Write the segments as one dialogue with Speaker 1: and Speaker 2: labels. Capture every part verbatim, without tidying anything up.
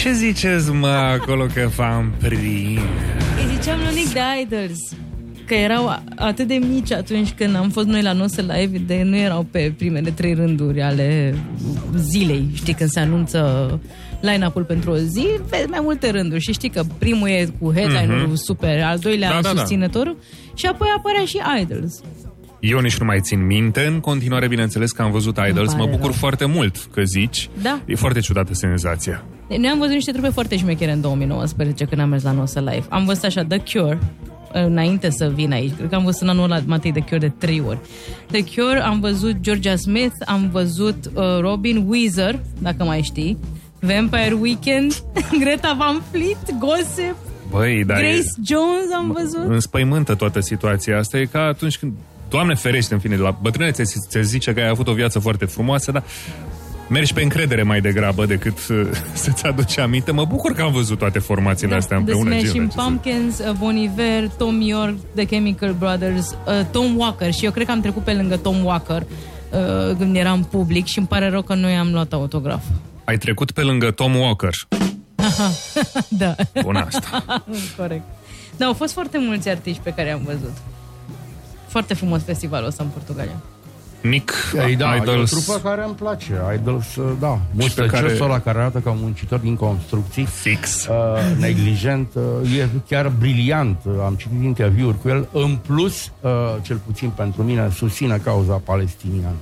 Speaker 1: Ce ziceți, mă, acolo că v-am prins?
Speaker 2: Îi ziceam lui Nick de Idols că erau atât de mici atunci când am fost noi la Nostă Live, de nu erau pe primele trei rânduri ale zilei. Știi, când se anunță line-up-ul pentru o zi, vezi mai multe rânduri și știi că primul e cu headline-ul mm-hmm. super, al doilea da, da, susținătorul da. Și apoi apărea și Idols.
Speaker 1: Eu nici nu mai țin minte. În continuare, bineînțeles că am văzut Idols. Mă bucur rău. foarte mult că zici.
Speaker 2: Da.
Speaker 1: E foarte ciudată senzația.
Speaker 2: Noi am văzut niște trupe foarte șmechere în două mii nouăsprezece când am mers la Nostă Live. Am văzut așa The Cure înainte să vin aici. Cred că am văzut în anul ăla Matei The Cure de trei ori. The Cure, am văzut Georgia Smith, am văzut uh, Robin Weezer, dacă mai știi, Vampire Weekend, Greta Van Fleet, Gossip,
Speaker 1: Băi, da,
Speaker 2: Grace
Speaker 1: e...
Speaker 2: Jones am văzut.
Speaker 1: Înspăimântă toată situația asta. E ca atunci când, Doamne ferește, în fine, de la bătrânețe ți zice că ai avut o viață foarte frumoasă, dar mergi pe încredere mai degrabă decât uh, să-ți aduci aminte. Mă bucur că am văzut toate formațiile da, astea împreună.
Speaker 2: The Smashing Pumpkins, uh, Bon Iver, Tom York, The Chemical Brothers, uh, Tom Walker. Și eu cred că am trecut pe lângă Tom Walker uh, când eram public și îmi pare rău că noi am luat autograf.
Speaker 1: Ai trecut pe lângă Tom Walker.
Speaker 2: Da.
Speaker 1: Bun asta.
Speaker 2: Corect. Da, au fost foarte mulți artiști pe care am văzut. Foarte frumos festivalul ăsta în Portugalia.
Speaker 1: Nick,
Speaker 3: Ei, da,
Speaker 1: Idols.
Speaker 3: E o trupă care îmi place. Idols, da. Mustacios care... ăla care arată ca un muncitor din construcții.
Speaker 1: Fix.
Speaker 3: Uh, neglijent. Uh, e chiar briliant. Uh, am citit interviuri cu el. În plus, uh, cel puțin pentru mine, susține cauza palestiniană.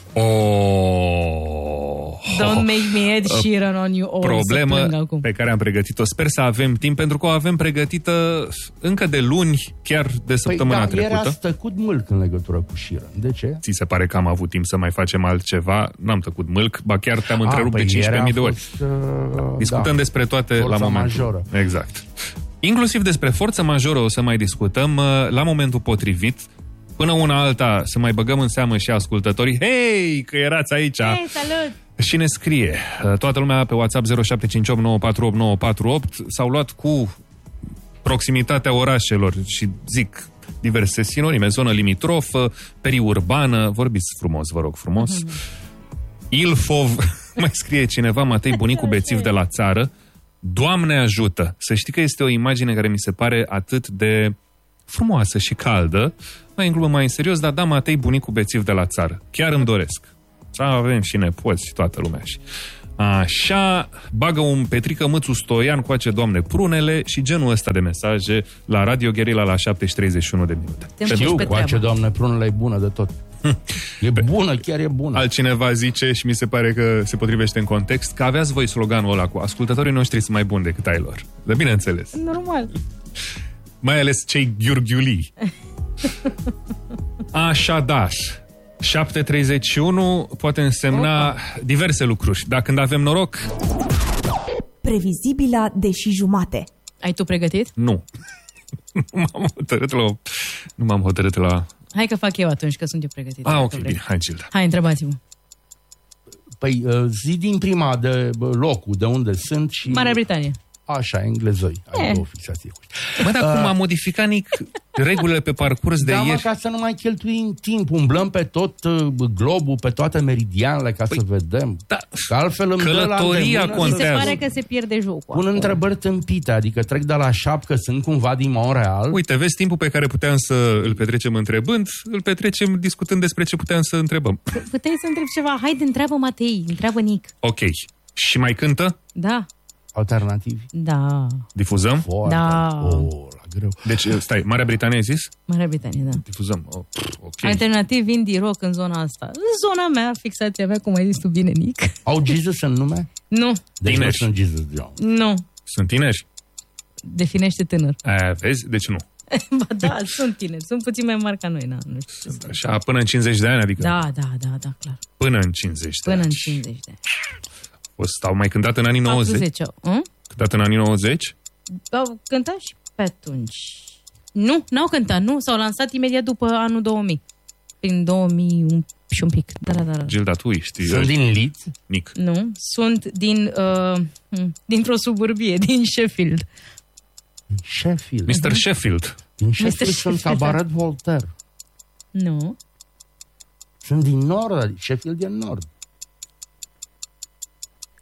Speaker 1: Oh.
Speaker 2: Don't make me Ed Sheeran on you all.
Speaker 1: Problemă pe care am pregătit-o. Sper să avem timp, pentru că o avem pregătită încă de luni, chiar de săptămâna
Speaker 3: păi, da,
Speaker 1: trecută.
Speaker 3: Era stăcut mult în legătură cu Sheeran. De ce?
Speaker 1: Ți se pare că am avut timp să mai facem altceva? N-am tăcut mâlc, ba chiar te-am întrerupt
Speaker 3: păi
Speaker 1: de cincisprezece mii de ori.
Speaker 3: Fost, uh,
Speaker 1: Discutăm
Speaker 3: da.
Speaker 1: despre toate
Speaker 3: Forța
Speaker 1: la momentul.
Speaker 3: majoră.
Speaker 1: Exact. Inclusiv despre forță majoră o să mai discutăm la momentul potrivit. Până una alta să mai băgăm în seamă și ascultătorii. Hei, că erați aici!
Speaker 2: Hei, salut!
Speaker 1: Și ne scrie toată lumea pe WhatsApp zero șapte cinci opt nouă patru opt nouă patru opt. S-au luat cu proximitatea orașelor și zic diverse sinonime, zonă limitrofă, periurbană, vorbiți frumos, vă rog frumos. Ilfov, mai scrie cineva, Matei, bunicul bețiv de la țară. Doamne ajută! Să știi că este o imagine care mi se pare atât de frumoasă și caldă, mai în glumă, mai în serios, dar da, Matei, bunicul bețiv de la țară. Chiar îmi doresc. Să avem și nepoți și toată lumea. Și așa, bagă un Petrică Mățu Stoian, coace Doamne prunele și genul ăsta de mesaje la Radio Guerilla la șapte și treizeci și unu de minute.
Speaker 3: Știu, coace Doamne prunele e bună de tot. E bună, chiar e bună.
Speaker 1: Altcineva zice, și mi se pare că se potrivește în context, că aveați voi sloganul ăla cu ascultătorii noștri sunt mai buni decât ai lor. De bineînțeles.
Speaker 2: Normal.
Speaker 1: Mai ales cei ghiurghiulii. Așadar, șapte treizeci și unu poate însemna Opa. diverse lucruri. Dar când avem noroc...
Speaker 4: Previzibila de și jumate.
Speaker 2: Ai tu pregătit?
Speaker 1: Nu. Nu m-am hotărât la... Nu m-am hotărât la...
Speaker 2: Hai că fac eu atunci, că sunt eu pregătit.
Speaker 1: Ah, ok, bine, hai, Gilda.
Speaker 2: Hai, întrebați-mă.
Speaker 3: Păi zi din prima de locul de unde sunt și...
Speaker 2: Marea Britanie.
Speaker 3: Așa, englezoi. Ai o fixație.
Speaker 1: Mă, dar cum a modificat Nick regulile pe parcurs de
Speaker 3: da,
Speaker 1: ieri?
Speaker 3: Mă, ca să nu mai cheltuim timp. Umblăm pe tot uh, globul, pe toate meridianele ca păi, să vedem. Da, că altfel
Speaker 1: călătoria contează.
Speaker 2: Se pare că se pierde jocul.
Speaker 3: Pun întrebări tâmpite, adică trec de la șapcă, sunt cumva din Montreal.
Speaker 1: Uite, vezi, timpul pe care puteam să îl petrecem întrebând, îl petrecem discutând despre ce puteam să întrebăm.
Speaker 2: Puteai să întreb ceva. Haide, întreabă Matei, întreabă Nick.
Speaker 1: Ok. Și mai cântă?
Speaker 2: Da.
Speaker 3: Alternativi?
Speaker 2: Da.
Speaker 1: Difuzăm?
Speaker 3: Foarte.
Speaker 2: Da.
Speaker 3: Oh, la greu.
Speaker 1: Deci, stai, Marea Britanie ai zis?
Speaker 2: Marea Britanie, da.
Speaker 1: Difuzăm. Oh, ok.
Speaker 2: Alternativ indie rock în zona asta. În zona mea, fixația mea, cum ai zis tu bine, Nick.
Speaker 3: Au Jesus în nume?
Speaker 2: Nu.
Speaker 3: Deci nu sunt Jesus Jones.
Speaker 2: Nu.
Speaker 1: Sunt tineri?
Speaker 2: Definește tânăr.
Speaker 1: A, vezi? Deci nu.
Speaker 2: Ba da, sunt tineri. Sunt puțin mai mari ca noi. Na, nu știu
Speaker 1: sunt așa, până în cincizeci de ani, adică?
Speaker 2: Da, da, da, da, clar.
Speaker 1: Până în cincizeci de
Speaker 2: Până
Speaker 1: ani.
Speaker 2: în cincizeci de ani.
Speaker 1: O să au mai cântat în anii nouăzeci?
Speaker 2: patruzeci. Hm?
Speaker 1: Cântat în anii nouăzeci?
Speaker 2: Au cântat și pe atunci. Nu, n-au cântat, nu. S-au lansat imediat după anul două mii. Prin două mii și un pic. Da, da, da.
Speaker 1: Gilda, tu ești...
Speaker 3: Sunt din Leeds?
Speaker 1: Nick.
Speaker 2: Nu, sunt din... Uh, dintr-o suburbie, din Sheffield.
Speaker 3: Sheffield.
Speaker 1: mister Sheffield.
Speaker 3: Din Sheffield sunt Cabaret Voltaire.
Speaker 2: Nu.
Speaker 3: Sunt din nord, Sheffield e în nord.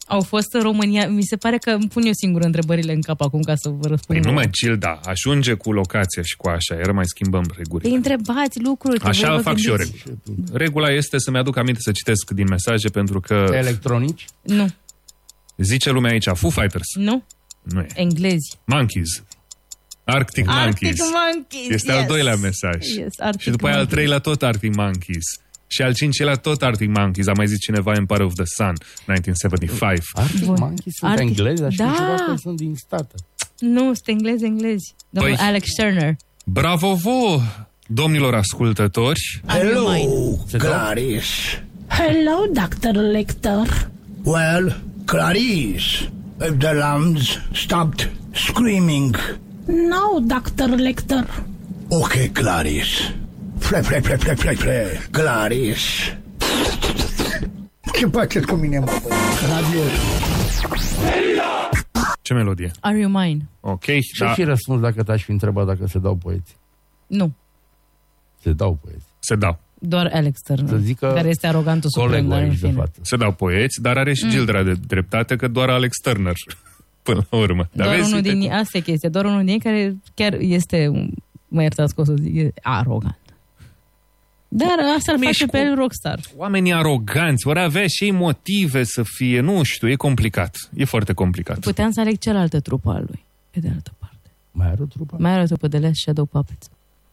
Speaker 2: Au fost în România, mi se pare că îmi pun eu singur întrebările în cap acum ca să vă răspund.
Speaker 1: Păi nu mai, Gilda, ajunge cu locația și cu așa, iar mai schimbăm regulile.
Speaker 2: Păi întrebați lucruri.
Speaker 1: Așa fac și eu regulă. Regula este să-mi aduc aminte să citesc din mesaje pentru că...
Speaker 3: Electronici?
Speaker 2: Nu.
Speaker 1: Zice lumea aici, Foo Fighters.
Speaker 2: Nu.
Speaker 1: Nu e.
Speaker 2: Englezi.
Speaker 1: Monkeys. Arctic Monkeys.
Speaker 2: Arctic Monkeys,
Speaker 1: Este
Speaker 2: yes.
Speaker 1: al doilea mesaj.
Speaker 2: Yes, Arctic
Speaker 1: și după aia al treilea tot Arctic Monkeys. Și al cincilea tot Arctic Monkeys. A mai zis cineva Empire of the Sun, nouăsprezece șaptezeci și cinci.
Speaker 3: Arctic
Speaker 2: Bun.
Speaker 3: Monkeys sunt
Speaker 2: Arctic...
Speaker 3: englezi, dar
Speaker 2: da.
Speaker 3: știu ceva că sunt din state.
Speaker 2: Nu, sunt englezi, englezi. Domnul
Speaker 1: Păi,
Speaker 2: Alex Turner.
Speaker 1: Bravo vouă, domnilor ascultători.
Speaker 4: Hello, Clarice.
Speaker 5: Hello, doctor Lecter.
Speaker 4: Well, Clarice, if the lambs stopped screaming.
Speaker 5: No, doctor Lecter.
Speaker 4: Okay, Clarice. Play, play, play, play, play, play. Clarice. Ce faceți cu mine, mă? Radio.
Speaker 1: Ce melodie?
Speaker 2: Are You Mine?
Speaker 1: Ok,
Speaker 3: Ce
Speaker 1: da.
Speaker 3: fi răspuns dacă te-aș fi întrebat dacă se dau poeți?
Speaker 2: Nu.
Speaker 3: Se dau poeți.
Speaker 1: Se dau.
Speaker 2: Doar Alex Turner,
Speaker 3: Să zică
Speaker 2: care este arogantul suprem,
Speaker 3: colegul
Speaker 2: dar în
Speaker 3: aici de
Speaker 2: fine.
Speaker 3: față.
Speaker 1: Se dau poeți, dar are și mm. Gilda de dreptate că doar Alex Turner până la urmă. Dar
Speaker 2: Doar
Speaker 1: vezi,
Speaker 2: unul
Speaker 1: uite
Speaker 2: din
Speaker 1: cum-
Speaker 2: asta e chestia, doar unul din ei care chiar este, mă iertați că o să zic, e arogant. Dar asta îl
Speaker 1: Cum
Speaker 2: face
Speaker 1: ești
Speaker 2: pe
Speaker 1: cu-
Speaker 2: el rockstar.
Speaker 1: Oamenii aroganți vor avea și ei motive să fie, nu știu, e complicat. E foarte complicat.
Speaker 2: Puteam să aleg cealaltă trupă a lui, pe de altă parte.
Speaker 3: Mai are o trupă?
Speaker 2: Mai are o trupă de Last Shadow Puppets.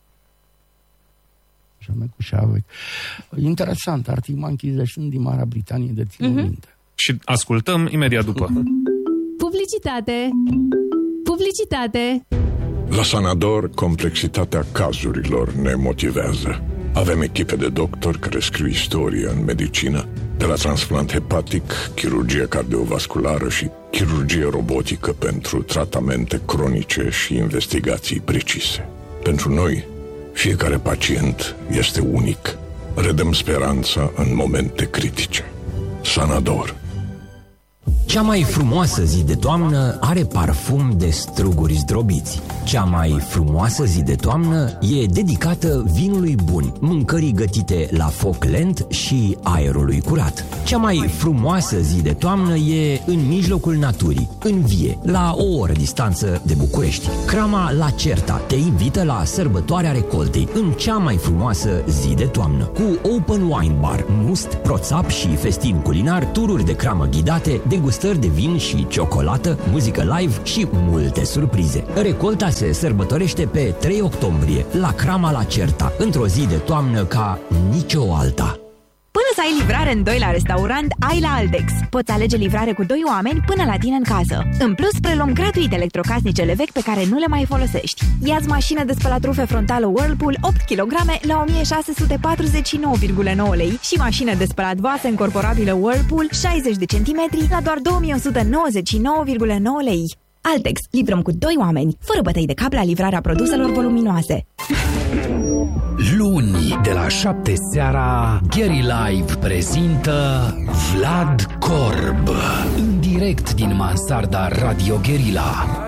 Speaker 3: Și am cu șavec. Interesant, Arctic Monkeys sunt din Marea Britanie, de țin
Speaker 2: Mhm.
Speaker 3: minte.
Speaker 1: Și ascultăm imediat după.
Speaker 6: Publicitate! Publicitate!
Speaker 7: La Sanador, complexitatea cazurilor ne motivează. Avem echipe de doctori care scriu istorie în medicină, de la transplant hepatic, chirurgie cardiovasculară și chirurgie robotică pentru tratamente cronice și investigații precise. Pentru noi, fiecare pacient este unic. Redăm speranța în momente critice. Sanador.
Speaker 8: Cea mai frumoasă zi de toamnă are parfum de struguri zdrobiți. Cea mai frumoasă zi de toamnă e dedicată vinului bun, mâncării gătite la foc lent și aerului curat. Cea mai frumoasă zi de toamnă e în mijlocul naturii, în vie, la o oră distanță de București. Crama La Certa te invită la sărbătoarea recoltei în cea mai frumoasă zi de toamnă, cu open wine bar, must, proțap și festin culinar, tururi de cramă ghidate, degustări de vin și ciocolată, muzică live și multe surprize. Recolta se sărbătorește pe trei octombrie la Crama La Certa, într-o zi de toamnă ca nicio alta.
Speaker 9: Până să ai livrare în doi la restaurant, ai la Altex. Poți alege livrare cu doi oameni până la tine în casă. În plus, preluăm gratuit electrocasnicele vechi pe care nu le mai folosești. Ia-ți mașină de spălat rufe frontală Whirlpool opt kilograme la o mie șase sute patruzeci și nouă virgulă nouă lei și mașină de spălat vase încorporabilă Whirlpool șaizeci de centimetri la doar două mii o sută nouăzeci și nouă virgulă nouă lei. Altex. Livrăm cu doi oameni, fără bătăi de cap la livrarea produselor voluminoase.
Speaker 10: Luni, de la șapte seara, Gary Live prezintă Vlad Corb, în direct din mansarda Radio Guerilla.